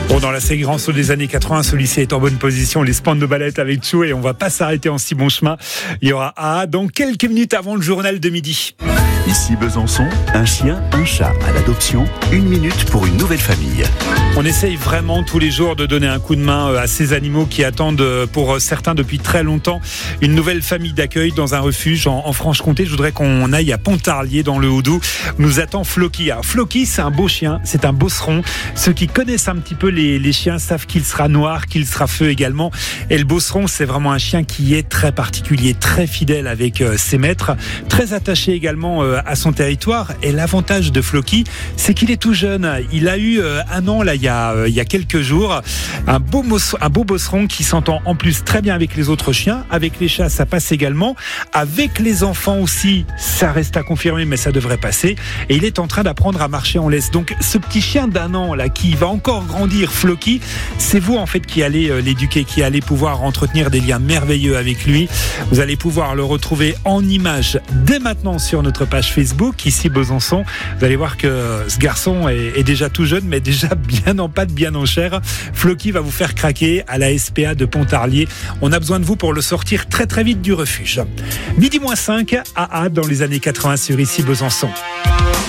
Bon, dans la séquence des années 80, celui-ci est en bonne position. Les Spandau Ballet avec Chou et on va pas s'arrêter en si bon chemin. Il y aura A dans quelques minutes avant le journal de midi. Ici Besançon, un chien, un chat à l'adoption, 1 minute pour une nouvelle famille. On essaye vraiment tous les jours de donner un coup de main à ces animaux qui attendent pour certains depuis très longtemps une nouvelle famille d'accueil dans un refuge en Franche-Comté. Je voudrais qu'on aille à Pontarlier dans le Haut-Doubs. Nous attend Floki. Alors, Floki, c'est un beau chien, c'est un bosseron. Ceux qui connaissent un petit peu les chiens savent qu'il sera noir, qu'il sera feu également. Et le bosseron, c'est vraiment un chien qui est très particulier, très fidèle avec ses maîtres, très attaché également à son territoire. Et l'avantage de Floki, c'est qu'il est tout jeune. Il a eu 1 an là, il y a quelques jours. Un beau bosseron qui s'entend en plus très bien avec les autres chiens. Avec les chats, ça passe également. Avec les enfants aussi, ça reste à confirmer, mais ça devrait passer. Et il est en train d'apprendre à marcher en laisse. Donc ce petit chien d'1 an là, qui va encore grandir, Floki, c'est vous en fait qui allez l'éduquer, qui allez pouvoir entretenir des liens merveilleux avec lui. Vous allez pouvoir le retrouver en images dès maintenant sur notre page Facebook, ici Besançon. Vous allez voir que ce garçon est déjà tout jeune, mais déjà bien en pâte, bien en chair. Floki va vous faire craquer à la SPA de Pontarlier. On a besoin de vous pour le sortir très très vite du refuge. Midi -5 à A dans les années 80 sur ici Besançon.